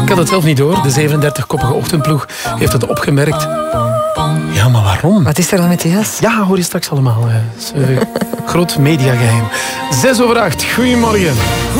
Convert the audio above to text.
Ik had het zelf niet door. De 37-koppige ochtendploeg heeft het opgemerkt. Ja, maar waarom? Wat is er dan met die jas? Ja, hoor je straks allemaal. Het is groot mediageheim. 6:06. Goedemorgen.